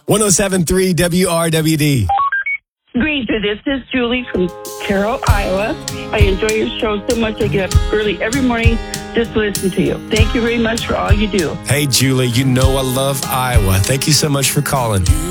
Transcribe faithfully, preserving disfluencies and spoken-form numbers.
one oh seven point three W R W D. Granger, this is Julie from Carroll, Iowa. I enjoy your show so much. I get up early every morning just to listen to you. Thank you very much for all you do. Hey, Julie, you know I love Iowa. Thank you so much for calling.